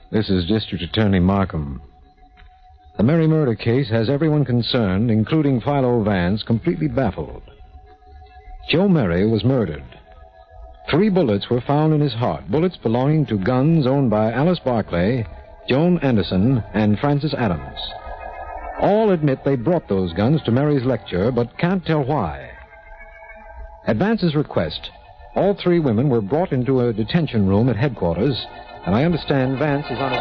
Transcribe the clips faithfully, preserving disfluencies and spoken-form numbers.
This is District Attorney Markham. The Mary murder case has everyone concerned, including Philo Vance, completely baffled. Joe Mary was murdered. Three bullets were found in his heart, bullets belonging to guns owned by Alice Barclay, Joan Anderson, and Francis Adams. All admit they brought those guns to Mary's lecture, but can't tell why. At Vance's request, all three women were brought into a detention room at headquarters, and I understand Vance is on his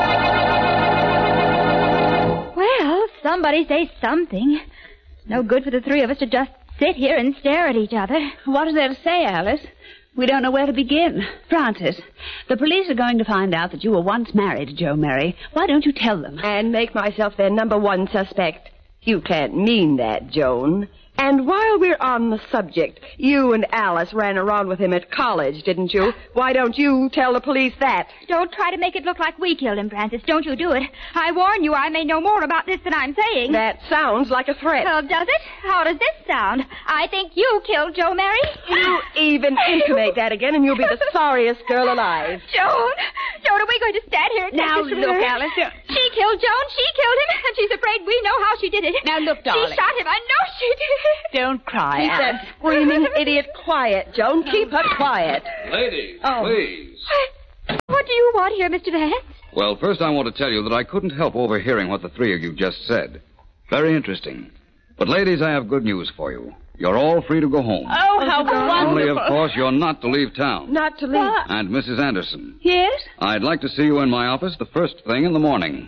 way. Well, somebody say something. It's no good for the three of us to just sit here and stare at each other. What is there to say, Alice? We don't know where to begin. Francis, the police are going to find out that you were once married to Joe Mary. Why don't you tell them? And make myself their number one suspect. You can't mean that, Joan. And while we're on the subject, you and Alice ran around with him at college, didn't you? Why don't you tell the police that? Don't try to make it look like we killed him, Francis. Don't you do it. I warn you, I may know more about this than I'm saying. That sounds like a threat. Well, does it? How does this sound? I think you killed Joe Mary. You even intimate that again, and you'll be the sorriest girl alive. Joan! Joan, are we going to stand here and take Now, this from look, her? Alice. She killed Joan. She killed him, and she's afraid we know how she did it. Now, look, darling. She shot him. I know she did. Don't cry, Keep Alice. that screaming idiot quiet, Joan. Keep her quiet. Ladies, Oh. please. What do you want here, Mister Vance? Well, first I want to tell you that I couldn't help overhearing what the three of you just said. Very interesting. But, ladies, I have good news for you. You're all free to go home. Oh, how wonderful. Only, of course, you're not to leave town. Not to leave. And, Missus Anderson, Yes? I'd like to see you in my office the first thing in the morning.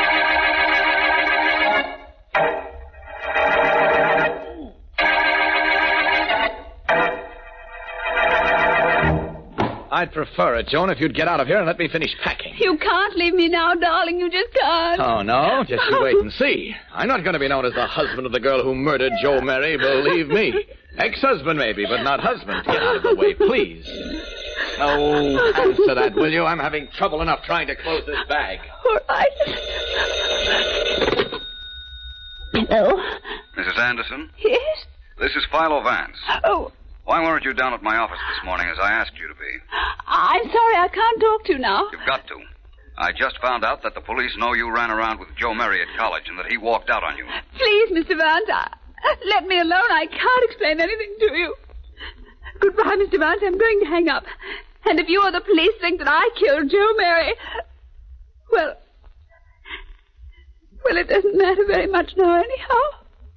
I'd prefer it, Joan, if you'd get out of here and let me finish packing. You can't leave me now, darling. You just can't. Oh, no? Just you wait and see. I'm not going to be known as the husband of the girl who murdered Joe Mary, believe me. Ex-husband, maybe, but not husband. Get out of the way, please. Oh, answer that, will you? I'm having trouble enough trying to close this bag. All right. Hello? Missus Anderson, Yes? this is Philo Vance. Oh, Why weren't you down at my office this morning as I asked you to be? I'm sorry. I can't talk to you now. You've got to. I just found out that the police know you ran around with Joe Mary at college and that he walked out on you. Please, Mister Vance, I, let me alone. I can't explain anything to you. Goodbye, Mister Vance. I'm going to hang up. And if you or the police think that I killed Joe Mary, well, well, it doesn't matter very much now, anyhow.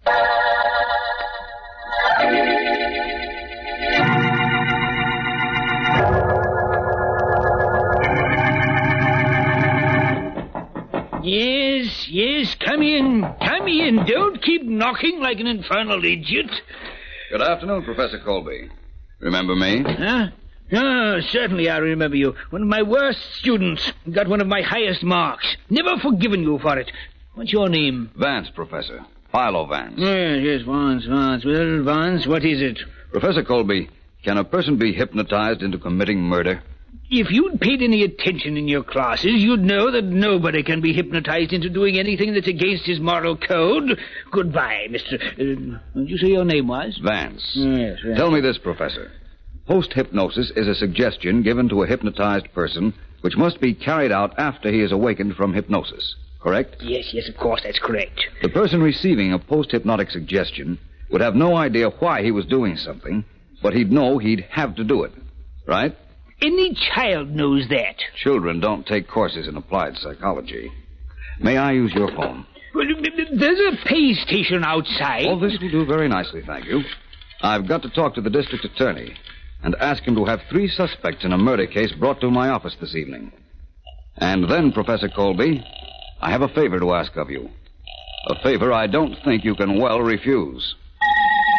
Yes, yes, come in. Come in. Don't keep knocking like an infernal idiot. Good afternoon, Professor Colby. Remember me? Huh? Ah, certainly I remember you. One of my worst students. Got one of my highest marks. Never forgiven you for it. What's your name? Vance, Professor. Philo Vance. Yes, yes, Vance, Vance. Well, Vance, what is it? Professor Colby, can a person be hypnotized into committing murder? If you'd paid any attention in your classes, you'd know that nobody can be hypnotized into doing anything that's against his moral code. Goodbye, Mister Uh, what did you say your name was? Vance. Yes, yes. Tell me this, Professor. Post-hypnosis is a suggestion given to a hypnotized person which must be carried out after he is awakened from hypnosis. Correct? Yes, yes, of course, that's correct. The person receiving a post-hypnotic suggestion would have no idea why he was doing something, but he'd know he'd have to do it. Right? Any child knows that. Children don't take courses in applied psychology. May I use your phone? Well, there's a pay station outside. Oh, this will do very nicely, thank you. I've got to talk to the district attorney and ask him to have three suspects in a murder case brought to my office this evening. And then, Professor Colby, I have a favor to ask of you. A favor I don't think you can well refuse.